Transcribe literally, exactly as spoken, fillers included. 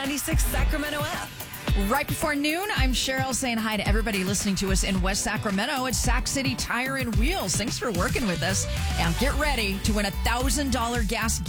ninety-six Sacramento app. Right before noon, I'm Cheryl saying hi to everybody listening to us in West Sacramento at Sac City Tire and Wheels. Thanks for working with us. And get ready to win a one thousand dollars gas gift